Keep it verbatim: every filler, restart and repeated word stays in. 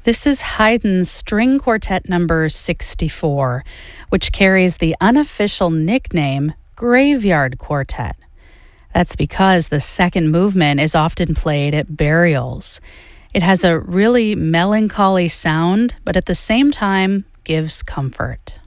This is Haydn's String Quartet number sixty-four, which carries the unofficial nickname Graveyard Quartet. That's because the second movement is often played at burials. It has a really melancholy sound, but at the same time gives comfort.